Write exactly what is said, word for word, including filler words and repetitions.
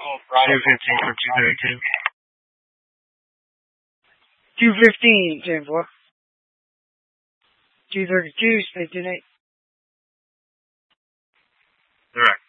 two fifteen for two thirty-two. two fifteen, ten four. two thirty-two, stay tuned. Direct.